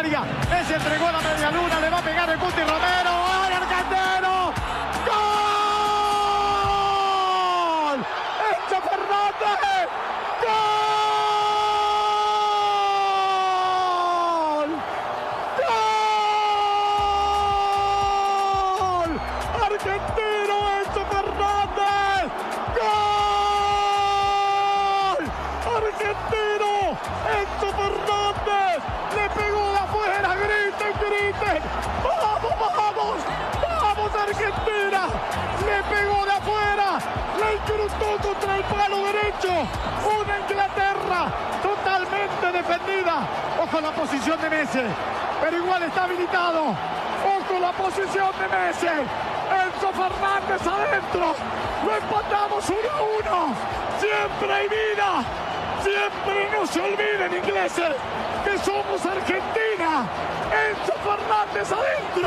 área. Messi entregó la media luna, le va a pegar el Cuti Romero. ¡Gol argentino! ¡Gol! ¡Enzo Fernández! ¡Gol! ¡Gol! ¡Argentino Enzo Fernández! ¡Gol! ¡Argentino Enzo Fernández! ¡Le pegó de afuera! ¡Griten, griten! ¡Vamos, vamos! ¡Vamos, Argentina! ¡Le pegó de afuera! ¡Le incrustó contra el palo derecho! ¡Una Inglaterra totalmente defendida! ¡Ojo la posición de Messi! Pero igual está habilitado. ¡Ojo la posición de Messi! Enzo Fernández adentro. Lo empatamos 1-1. Siempre hay vida. Siempre no se olviden, ingleses, que somos Argentina. Enzo Fernández adentro.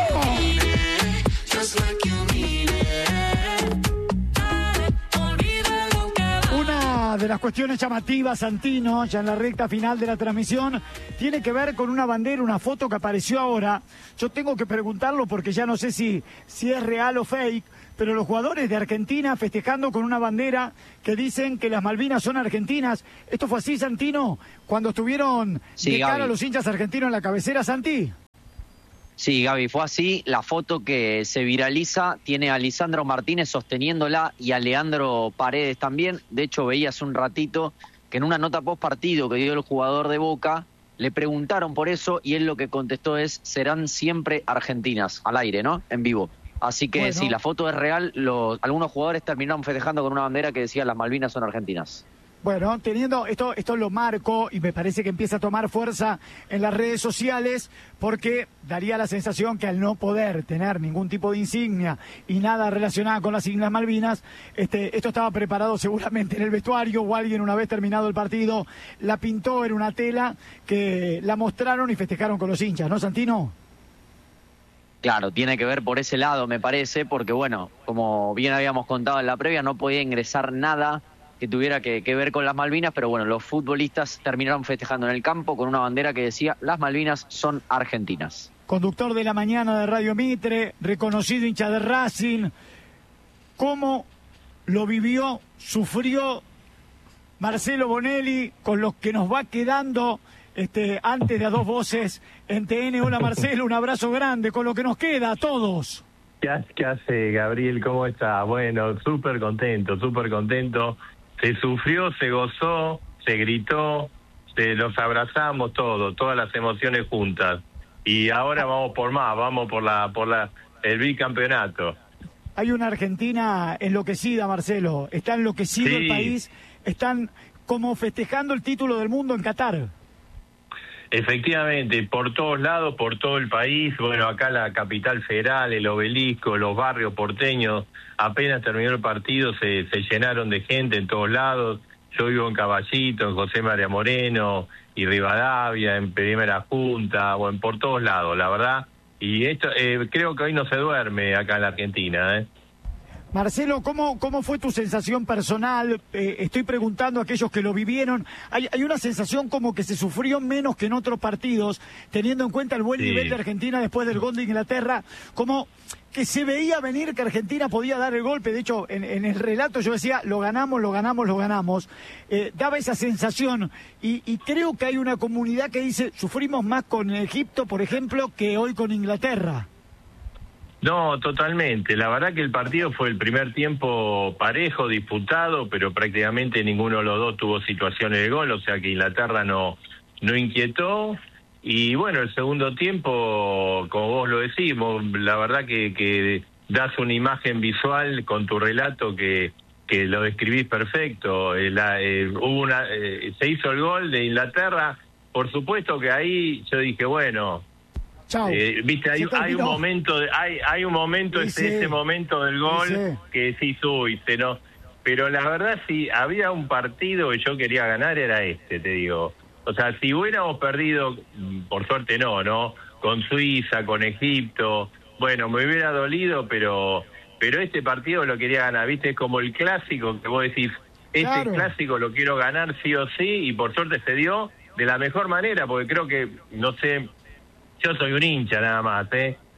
Una de las cuestiones llamativas, Santino, ya en la recta final de la transmisión, tiene que ver con una bandera, una foto que apareció ahora. Yo tengo que preguntarlo porque ya no sé si es real o fake, pero los jugadores de Argentina festejando con una bandera que dicen que las Malvinas son argentinas. ¿Esto fue así, Santino, cuando estuvieron de cara a los hinchas argentinos en la cabecera, Santi? Sí, Gaby, fue así. La foto que se viraliza tiene a Lisandro Martínez sosteniéndola y a Leandro Paredes también. De hecho, veía hace un ratito que en una nota post partido que dio el jugador de Boca, le preguntaron por eso y él lo que contestó es: serán siempre argentinas, al aire, ¿no? En vivo. Así que bueno, sí, la foto es real. Algunos jugadores terminaron festejando con una bandera que decía las Malvinas son argentinas. Bueno, teniendo esto lo marco y me parece que empieza a tomar fuerza en las redes sociales porque daría la sensación que al no poder tener ningún tipo de insignia y nada relacionado con las Islas Malvinas, esto estaba preparado seguramente en el vestuario o alguien una vez terminado el partido la pintó en una tela que la mostraron y festejaron con los hinchas, ¿no, Santino? Claro, tiene que ver por ese lado, me parece, porque bueno, como bien habíamos contado en la previa, no podía ingresar nada que tuviera que ver con las Malvinas, pero bueno, los futbolistas terminaron festejando en el campo con una bandera que decía las Malvinas son argentinas. Conductor de la mañana de Radio Mitre, reconocido hincha de Racing, ¿cómo lo vivió, sufrió Marcelo Bonelli con los que nos va quedando antes de A Dos Voces en TN? Hola Marcelo, un abrazo grande con lo que nos queda a todos. ¿Qué hace, Gabriel? ¿Cómo está? Bueno, súper contento, súper contento. Se sufrió, se gozó, se gritó, nos abrazamos todas las emociones juntas. Y ahora vamos por más, vamos por el bicampeonato. Hay una Argentina enloquecida, Marcelo. Está enloquecido el país. Están como festejando el título del mundo en Qatar. Efectivamente, por todos lados, por todo el país. Bueno, acá la capital federal, el Obelisco, los barrios porteños, apenas terminó el partido, se llenaron de gente en todos lados. Yo vivo en Caballito, en José María Moreno y Rivadavia, en Primera Junta, bueno, por todos lados, la verdad. Y esto creo que hoy no se duerme acá en la Argentina, Marcelo, ¿cómo fue tu sensación personal? Estoy preguntando a aquellos que lo vivieron. Hay una sensación como que se sufrió menos que en otros partidos, teniendo en cuenta el buen nivel de Argentina después del gol de Inglaterra, como que se veía venir que Argentina podía dar el golpe. De hecho, en el relato yo decía, lo ganamos. Daba esa sensación y creo que hay una comunidad que dice, sufrimos más con Egipto, por ejemplo, que hoy con Inglaterra. No, totalmente. La verdad que el partido fue el primer tiempo parejo, disputado, pero prácticamente ninguno de los dos tuvo situaciones de gol, o sea que Inglaterra no inquietó. Y bueno, el segundo tiempo, como vos lo decís, la verdad que das una imagen visual con tu relato que lo describís perfecto. Se hizo el gol de Inglaterra, por supuesto que ahí yo dije, bueno... Chau. Viste, hay un momento, hay un momento, ese momento del gol que sí subiste, ¿no? Pero la verdad, si había un partido que yo quería ganar, era te digo. O sea, si hubiéramos perdido, por suerte no, con Suiza, con Egipto, bueno, me hubiera dolido, pero este partido lo quería ganar, ¿viste? Es como el clásico que vos decís, clásico lo quiero ganar sí o sí, y por suerte se dio de la mejor manera, porque creo que, no sé... Yo soy un hincha nada más,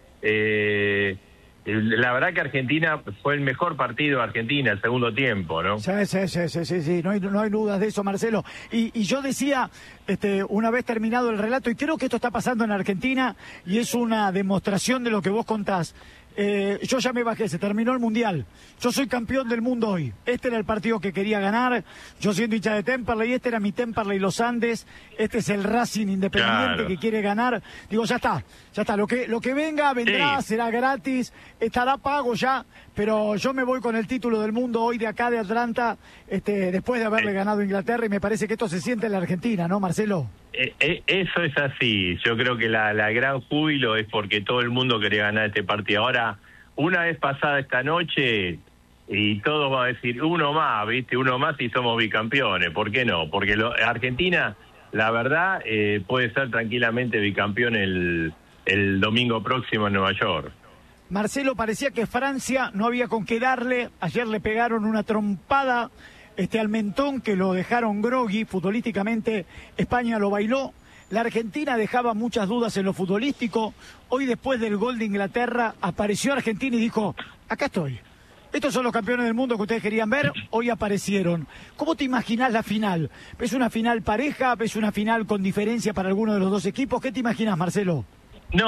la verdad que Argentina fue el mejor partido de Argentina el segundo tiempo, ¿no? Sí, no hay dudas de eso, Marcelo. Y yo decía, una vez terminado el relato, y creo que esto está pasando en Argentina, y es una demostración de lo que vos contás. Yo ya me bajé, se terminó el Mundial. Yo soy campeón del mundo hoy. Este era el partido que quería ganar. Yo siendo hincha de Temperley, este era mi Temperley Los Andes. Este es el Racing Independiente que quiere ganar. Digo, ya está. Lo que venga, vendrá, será gratis, estará pago ya. Pero yo me voy con el título del mundo hoy de acá de Atlanta, después de haberle ganado a Inglaterra, y me parece que esto se siente en la Argentina, ¿no, Marcelo? Eso es así. Yo creo que la gran júbilo es porque todo el mundo quería ganar este partido. Ahora, una vez pasada esta noche, y todos van a decir, uno más, ¿viste? Uno más y somos bicampeones. ¿Por qué no? Porque Argentina, la verdad, puede ser tranquilamente bicampeón el domingo próximo en Nueva York. Marcelo, parecía que Francia no había con qué darle. Ayer le pegaron una trompada al mentón que lo dejaron groggy futbolísticamente. España lo bailó. La Argentina dejaba muchas dudas en lo futbolístico. Hoy, después del gol de Inglaterra, apareció Argentina y dijo, acá estoy. Estos son los campeones del mundo que ustedes querían ver, hoy aparecieron. ¿Cómo te imaginás la final? ¿Ves una final pareja? ¿Ves una final con diferencia para alguno de los dos equipos? ¿Qué te imaginás, Marcelo?